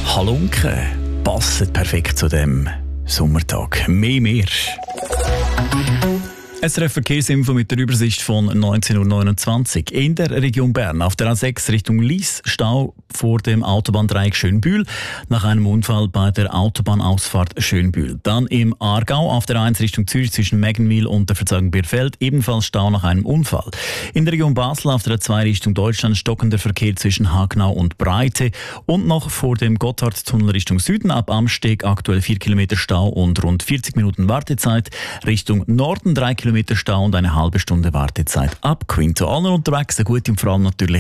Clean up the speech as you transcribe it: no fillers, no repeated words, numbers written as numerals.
Halunken passen perfekt zu dem Sommertag. Mehr. SRF Verkehrsinfo mit der Übersicht von 19.29 Uhr. In der Region Bern auf der A6 Richtung Lyss Stau vor dem Autobahndreieck Schönbühl nach einem Unfall bei der Autobahnausfahrt Schönbühl. Dann im Aargau auf der A1 Richtung Zürich zwischen Meggenwil und der Verzeugung Bierfeld ebenfalls Stau nach einem Unfall. In der Region Basel auf der A2 Richtung Deutschland stockender Verkehr zwischen Hagenau und Breite und noch vor dem Gotthardtunnel Richtung Süden ab Amsteg aktuell 4 Kilometer Stau und rund 40 Minuten Wartezeit. Richtung Norden 3 Kilometer Stau und eine halbe Stunde Wartezeit ab Quinto. Allen unterwegs eine gute und vor allem natürlich